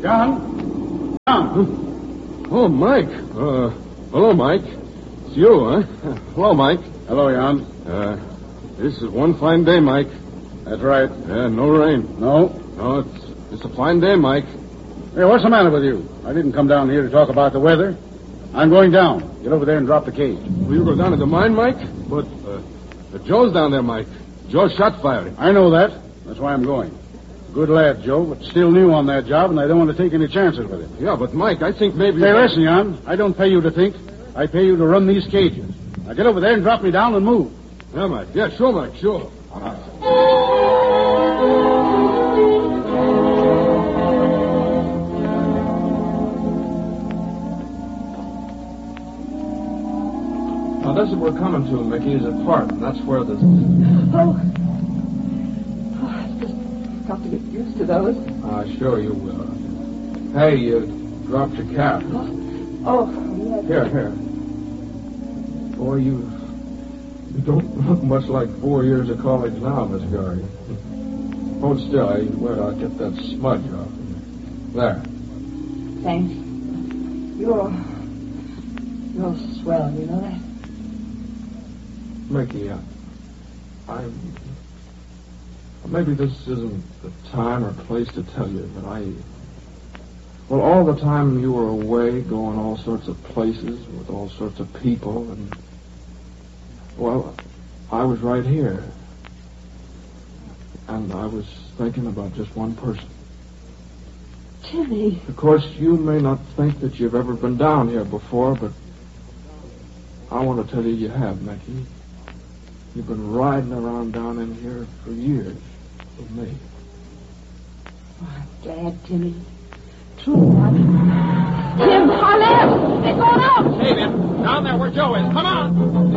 John? John? Oh, Mike. Hello, Mike. It's you, huh? Hello, Mike. Hello, Jan. This is one fine day, Mike. That's right. Yeah, no rain. No? No, it's a fine day, Mike. Hey, what's the matter with you? I didn't come down here to talk about the weather. I'm going down. Get over there and drop the cage. Will you go down to the mine, Mike? But Joe's down there, Mike. Joe shot fired. I know that. That's why I'm going. Good lad, Joe, but still new on that job, and I don't want to take any chances with him. Yeah, but Mike, I think maybe... Hey, listen, Jan. I don't pay you to think. I pay you to run these cages. Now get over there and drop me down and move. Yeah, Mike. Yeah, sure, Mike, sure. Now, this is what we're coming to, Mickey, is a park, and that's where the... I've just got to get used to those. Sure you will. Hey, you dropped your cap. Oh, yes. Here. Boy, you don't look much like 4 years of college now, Miss Garry. Hold still. I'll get that smudge off. There. Thanks. You're swell, you know that? Mickey, maybe this isn't the time or place to tell you, but well, all the time you were away, going all sorts of places with all sorts of people, and, well, I was right here. And I was thinking about just one person. Timmy. Of course, you may not think that you've ever been down here before, but I want to tell you have, Mickey. You've been riding around down in here for years with me. Oh, I'm glad, Timmy. True, Tim, Harlem! They're going out! Save him. Down there where Joe is. Come on!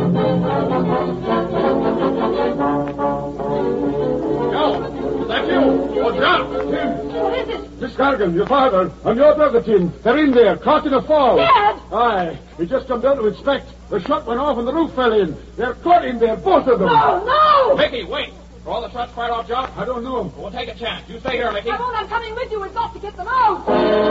Joe, is that you? Oh, John! Tim! What is it? Miss Carrigan, your father, and your brother, Tim. They're in there, caught in a fall. Dad! Aye. We just come down to inspect. The shot went off and the roof fell in. They're caught in there, both of them. No! Mickey, wait. Are all the shots fired off, Joe? I don't know. We'll take a chance. You stay here, Mickey. I won't. I'm coming with you. We've got to get them out.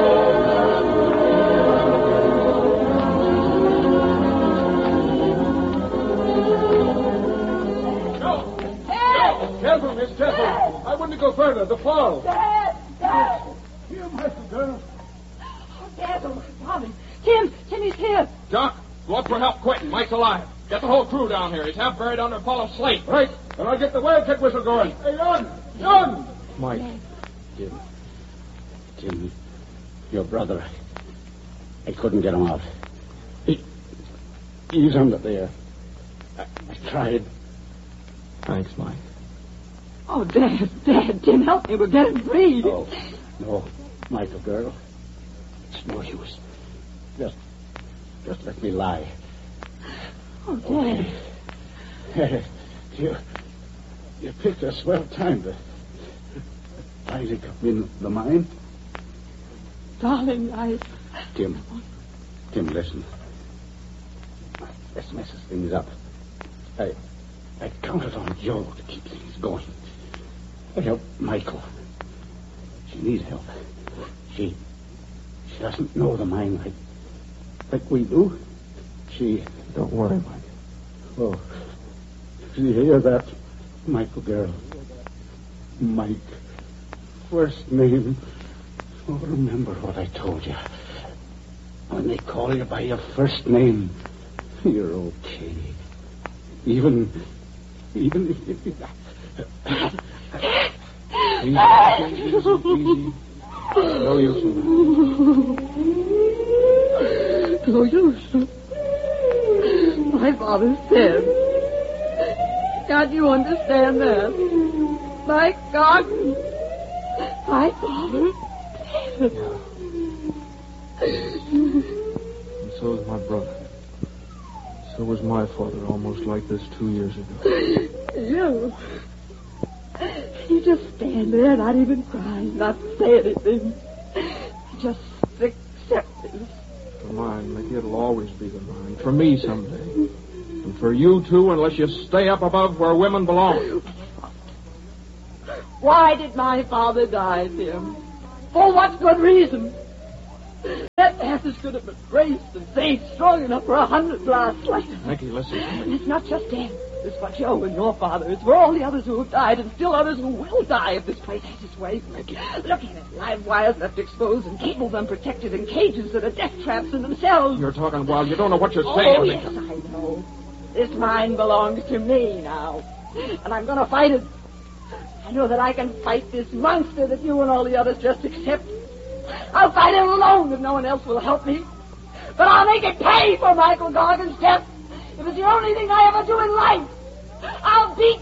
Joe! Dad! Careful, miss, careful. Dad! I wouldn't go further. The fall. Dad! Here, my girl. Oh, Dad, oh, my father. Timmy's here. Doc, go up for help quick. Mike's alive. Get the whole crew down here. He's half buried under a pile of slate. Right. And I'll get the wildcat whistle going. Hey, John! Mike. Tim, your brother, I couldn't get him out. He's under there. I tried. Thanks, Mike. Oh, Dad, Tim, help me. We're getting free. No, Michael, girl. It's no use. Just let me lie. Oh, Dad. Okay. You picked a swell time to finally come in the mine. Darling, Tim, listen. Let's mess things up. I counted on Joe to keep things going. I helped Michael. She needs help. She doesn't know the mine like we do. Don't worry, Mike. Oh, you hear that, Michael, girl? Mike. First name. Oh, remember what I told you. When they call you by your first name, you're okay. Even if you... Easy. No use. No use. My father's dead. Can't you understand that? My God. My father's dead. And so is my brother. So was my father, almost like this 2 years ago. You just stand there, not even cry, not say anything. Just accept this. For mine, Mickey, it'll always be the mine. For me someday. And for you, too, unless you stay up above where women belong. Why did my father die, Tim? For what good reason? That Athos could have been braced and saved strong enough for 100 blasts later. Mickey, listen. And it's not just Dan. It's for Joe and your father. It's for all the others who have died and still others who will die if this place has its way. Mickey. Looking at live wires left exposed and cables unprotected and cages that are death traps in themselves. You're talking wild. You don't know what you're saying. Oh, yes, I know. This mine belongs to me now. And I'm going to fight it. I know that I can fight this monster that you and all the others just accept. I'll fight it alone if no one else will help me. But I'll make it pay for Michael Gargan's death. If it's the only thing I ever do in life, I'll beat